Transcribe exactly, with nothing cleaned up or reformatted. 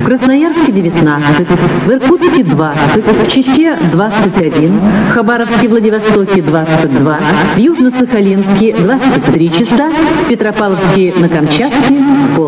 Красноярске девятнадцать, в Иркутске двадцать, в Чите двадцать один, в Хабаровске, Владивостоке двадцать два, в Южно-Сахалинске двадцать три часа, в Петропавловске на Камчатке